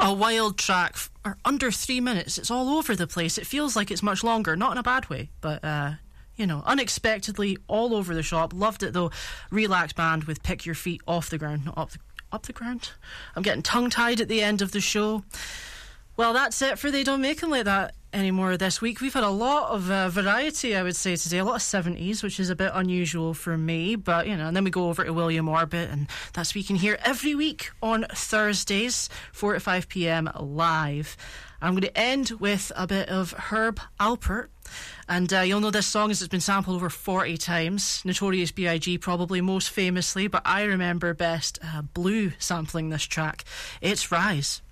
A wild track, under 3 minutes. It's all over the place. It feels like it's much longer, not in a bad way, but unexpectedly all over the shop. Loved it though. Relaxed band with Pick Your Feet Off the Ground, not up the ground. I'm getting tongue-tied at the end of the show. Well, that's it for They Don't Make 'Em Like That anymore this week. We've had a lot of variety, I would say, today. A lot of 70s, which is a bit unusual for me, but and then we go over to William Orbit, and that's what you can hear every week on Thursdays, 4 to 5 p.m. live. I'm going to end with a bit of Herb Alpert, and you'll know this song as it's been sampled over 40 times. Notorious B.I.G. probably most famously, but I remember best Blue sampling this track. It's Rise.